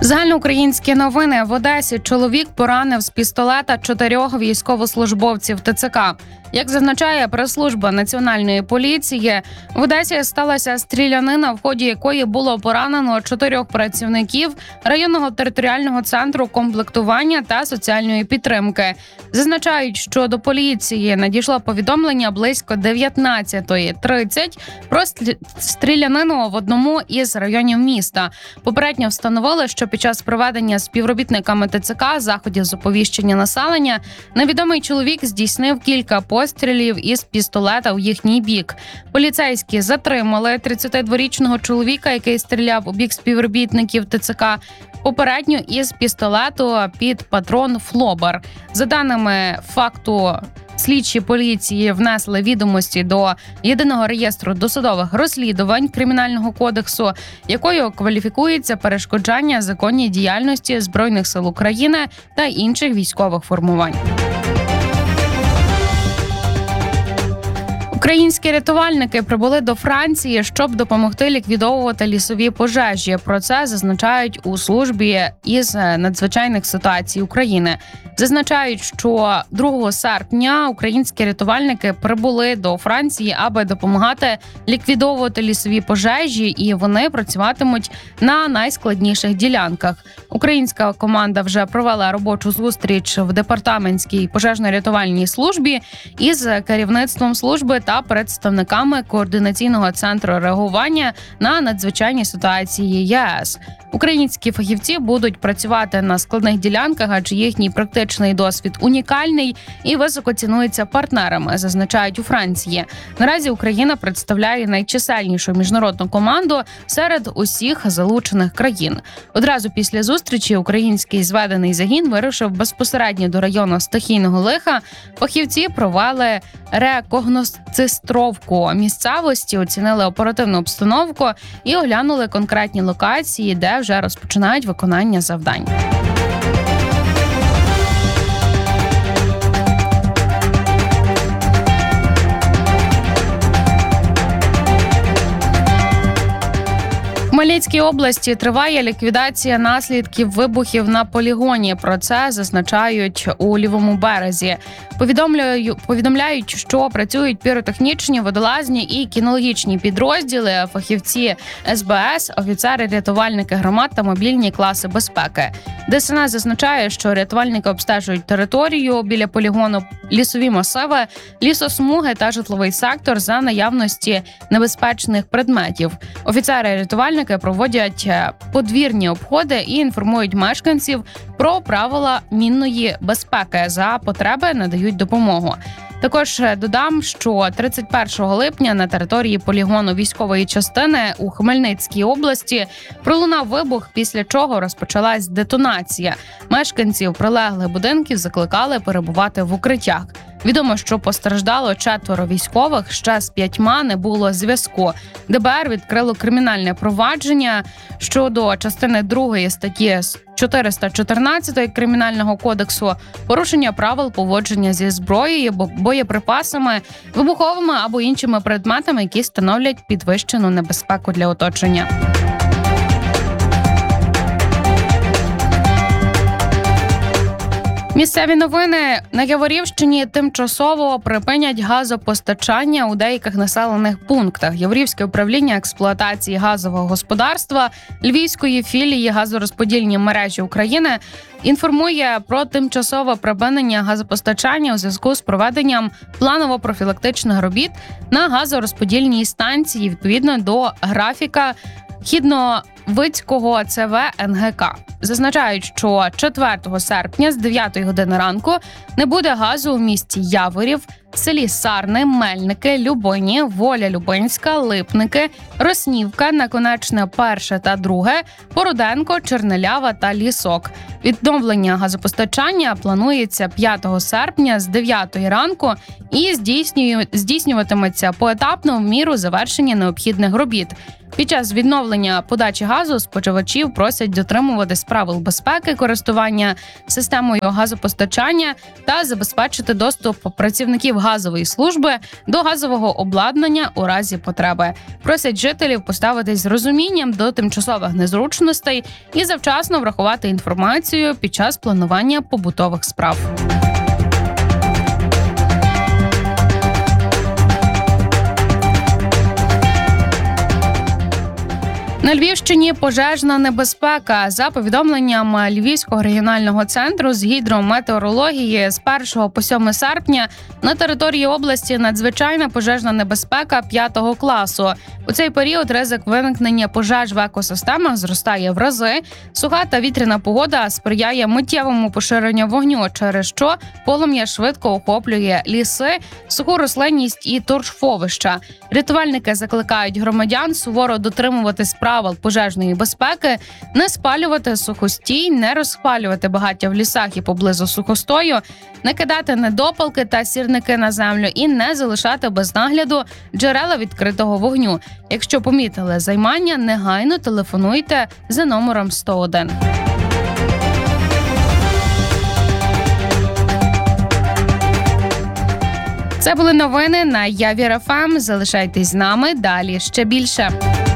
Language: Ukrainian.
Загальноукраїнські новини. В Одесі чоловік поранив з пістолета 4 військовослужбовців ТЦК. Як зазначає прес-служба Національної поліції, в Одесі сталася стрілянина, в ході якої було поранено 4 працівників районного територіального центру комплектування та соціальної підтримки. Зазначають, що до поліції надійшло повідомлення близько 19:30 про стрілянину в одному із районів міста. Попередньо встановили, що під час проведення співробітниками ТЦК заходів з оповіщення населення невідомий чоловік здійснив кілька пострілів із пістолета в їхній бік. Поліцейські затримали 32-річного чоловіка, який стріляв у бік співробітників ТЦК, попередньо із пістолету під патрон «Флобер». За даними факту, слідчі поліції внесли відомості до єдиного реєстру досудових розслідувань Кримінального кодексу, якою кваліфікується перешкоджання законній діяльності Збройних сил України та інших військових формувань. Українські рятувальники прибули до Франції, щоб допомогти ліквідовувати лісові пожежі. Про це зазначають у службі із надзвичайних ситуацій України. Зазначають, що 2 серпня українські рятувальники прибули до Франції, аби допомагати ліквідовувати лісові пожежі, і вони працюватимуть на найскладніших ділянках. Українська команда вже провела робочу зустріч в департаментській пожежно-рятувальній службі із керівництвом служби та представниками координаційного центру реагування на надзвичайні ситуації ЄС. Українські фахівці будуть працювати на складних ділянках, адже їхній практичний досвід унікальний і високо цінується партнерами, зазначають у Франції. Наразі Україна представляє найчисельнішу міжнародну команду серед усіх залучених країн. Одразу після зустрічі український зведений загін вирушив безпосередньо до району стихійного лиха. Фахівці провели рекогносцистровку місцевості, оцінили оперативну обстановку і оглянули конкретні локації, де вже розпочинають виконання завдань. В Хмельницькій області триває ліквідація наслідків вибухів на полігоні. Про це зазначають у Лівому березі. Повідомляють, що працюють піротехнічні, водолазні і кінологічні підрозділи, фахівці СБС, офіцери, рятувальники громад та мобільні класи безпеки. ДСНС зазначає, що рятувальники обстежують територію біля полігону, лісові масиви, лісосмуги та житловий сектор за наявності небезпечних предметів. Офіцери-рятувальники проводять подвірні обходи і інформують мешканців про правила мінної безпеки. За потреби надають допомогу. Також додам, що 31 липня на території полігону військової частини у Хмельницькій області пролунав вибух, після чого розпочалась детонація. Мешканців прилеглих будинків закликали перебувати в укриттях. Відомо, що постраждало 4 військових, ще з 5 не було зв'язку. ДБР відкрило кримінальне провадження щодо частини 2 статті 414 Кримінального кодексу порушення правил поводження зі зброєю, боєприпасами, вибуховими або іншими предметами, які становлять підвищену небезпеку для оточення. Місцеві новини. На Яворівщині тимчасово припинять газопостачання у деяких населених пунктах. Яворівське управління експлуатації газового господарства Львівської філії газорозподільні мережі України інформує про тимчасове припинення газопостачання у зв'язку з проведенням планово-профілактичних робіт на газорозподільній станції відповідно до графіка Хідновицького ЦВ НГК. Зазначають, що 4 серпня з 9 години ранку не буде газу у місті Яворів, селі Сарни, Мельники, Любині, Воля Любинська, Липники, Роснівка, Наконечне 1 та 2, Поруденко, Чернелява та Лісок. Відновлення газопостачання планується 5 серпня з 9 ранку і здійснюватиметься поетапно в міру завершення необхідних робіт. Під час відновлення подачі газу споживачів просять дотримуватись правил безпеки користування системою газопостачання та забезпечити доступ працівників газової служби до газового обладнання у разі потреби. Просять жителів поставитись з розумінням до тимчасових незручностей і завчасно врахувати інформацію під час планування побутових справ. На Львівщині пожежна небезпека. За повідомленням Львівського регіонального центру з гідрометеорології, з 1 по 7 серпня на території області надзвичайна пожежна небезпека 5 класу. У цей період ризик виникнення пожеж в екосистемах зростає в рази. Суха та вітряна погода сприяє миттєвому поширенню вогню, через що полум'я швидко охоплює ліси, суху рослинність і торфовища. Рятувальники закликають громадян суворо дотримуватись правил пожежної безпеки, не спалювати сухостій, не розпалювати багаття в лісах і поблизу сухостою, не кидати недопалки та сірники на землю і не залишати без нагляду джерела відкритого вогню. Якщо помітили займання, негайно телефонуйте за номером 101. Це були новини на Явір ФМ. Залишайтесь з нами, далі ще більше.